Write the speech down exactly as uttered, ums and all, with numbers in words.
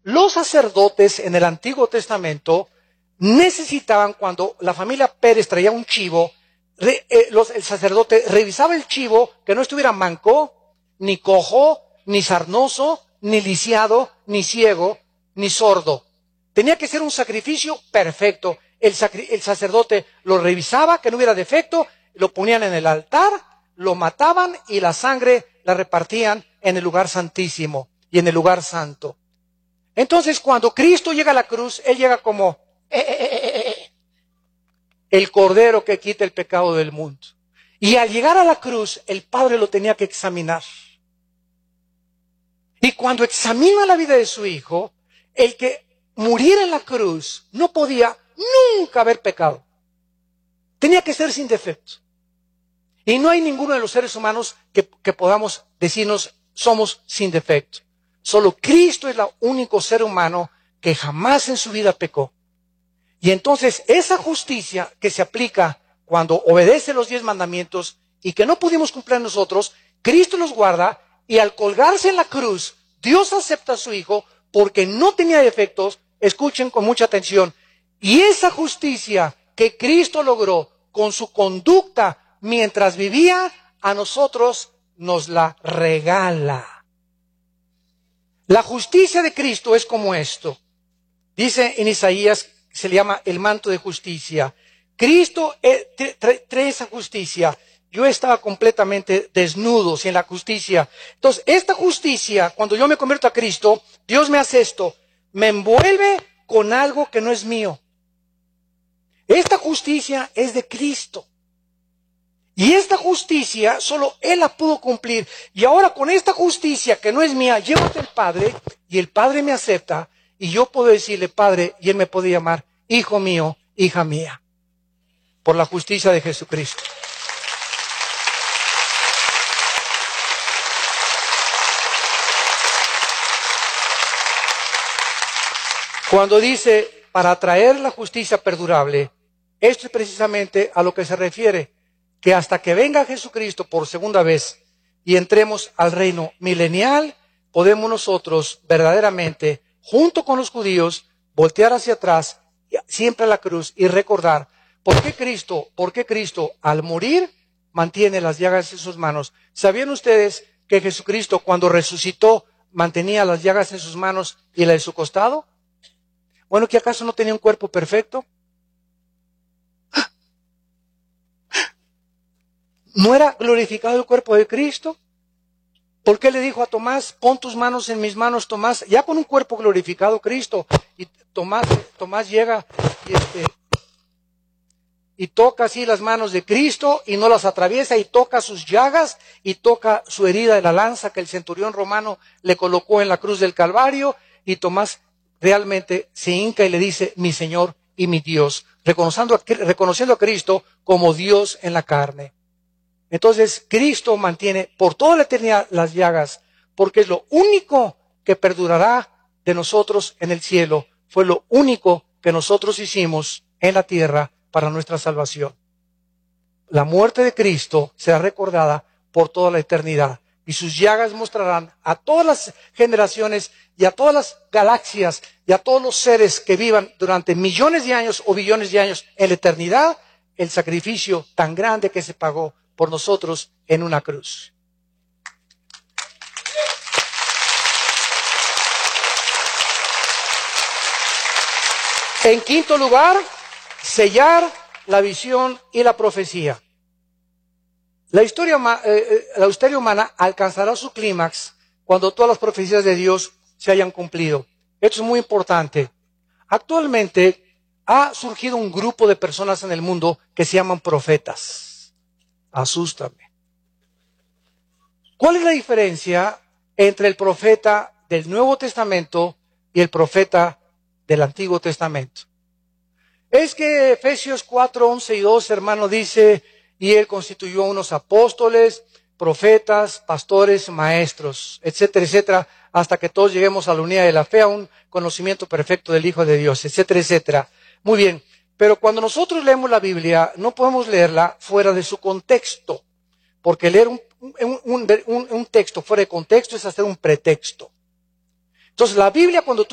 Los sacerdotes en el Antiguo Testamento necesitaban, cuando la familia Pérez traía un chivo, re, eh, los, el sacerdote revisaba el chivo, que no estuviera manco, ni cojo, ni sarnoso, ni lisiado, ni ciego, ni sordo. Tenía que ser un sacrificio perfecto. El, sacri, el sacerdote lo revisaba, que no hubiera defecto, lo ponían en el altar, lo mataban y la sangre la repartían en el lugar santísimo y en el lugar santo. Entonces, cuando Cristo llega a la cruz, Él llega como eh, eh, eh, eh, el Cordero que quita el pecado del mundo. Y al llegar a la cruz, el Padre lo tenía que examinar. Y cuando examina la vida de su Hijo, el que muriera en la cruz no podía nunca haber pecado. Tenía que ser sin defecto. Y no hay ninguno de los seres humanos que, que podamos decirnos somos sin defecto. Solo Cristo es el único ser humano que jamás en su vida pecó. Y entonces esa justicia que se aplica cuando obedece los diez mandamientos y que no pudimos cumplir nosotros, Cristo los guarda y al colgarse en la cruz, Dios acepta a su Hijo porque no tenía defectos. Escuchen con mucha atención. Y esa justicia que Cristo logró con su conducta mientras vivía, a nosotros nos la regala. La justicia de Cristo es como esto. Dice en Isaías, se le llama el manto de justicia. Cristo trae esa justicia. Yo estaba completamente desnudo sin la justicia. Entonces, esta justicia, cuando yo me convierto a Cristo, Dios me hace esto. Me envuelve con algo que no es mío. Esta justicia es de Cristo. Y esta justicia solo Él la pudo cumplir. Y ahora con esta justicia que no es mía, llevo ante el Padre y el Padre me acepta y yo puedo decirle Padre y Él me puede llamar Hijo mío, hija mía. Por la justicia de Jesucristo. Cuando dice para traer la justicia perdurable, esto es precisamente a lo que se refiere. Que hasta que venga Jesucristo por segunda vez y entremos al reino milenial, podemos nosotros verdaderamente, junto con los judíos, voltear hacia atrás, siempre a la cruz y recordar por qué Cristo, por qué Cristo al morir mantiene las llagas en sus manos. ¿Sabían ustedes que Jesucristo cuando resucitó mantenía las llagas en sus manos y la de su costado? Bueno, ¿que acaso no tenía un cuerpo perfecto? ¿No era glorificado el cuerpo de Cristo? ¿Por qué le dijo a Tomás, pon tus manos en mis manos, Tomás? Ya con un cuerpo glorificado Cristo. Y Tomás, Tomás llega y, este, y toca así las manos de Cristo y no las atraviesa y toca sus llagas y toca su herida de la lanza que el centurión romano le colocó en la cruz del Calvario. Y Tomás realmente se hinca y le dice, mi Señor y mi Dios, reconociendo a, reconociendo a Cristo como Dios en la carne. Entonces, Cristo mantiene por toda la eternidad las llagas, porque es lo único que perdurará de nosotros en el cielo. Fue lo único que nosotros hicimos en la tierra para nuestra salvación. La muerte de Cristo será recordada por toda la eternidad, y sus llagas mostrarán a todas las generaciones y a todas las galaxias y a todos los seres que vivan durante millones de años o billones de años en la eternidad, el sacrificio tan grande que se pagó por nosotros en una cruz. En quinto lugar, sellar la visión y la profecía. La historia, eh, la historia humana alcanzará su clímax cuando todas las profecías de Dios se hayan cumplido. Esto es muy importante. Actualmente ha surgido un grupo de personas en el mundo que se llaman profetas. Asústame. ¿Cuál es la diferencia entre el profeta del Nuevo Testamento y el profeta del Antiguo Testamento? Es que Efesios cuatro, once y doce, hermano, dice, y él constituyó unos apóstoles, profetas, pastores, maestros, etcétera, etcétera, hasta que todos lleguemos a la unidad de la fe, a un conocimiento perfecto del Hijo de Dios, etcétera, etcétera. Muy bien. Pero cuando nosotros leemos la Biblia, no podemos leerla fuera de su contexto, porque leer un, un, un, un, un texto fuera de contexto es hacer un pretexto. Entonces, la Biblia, cuando tú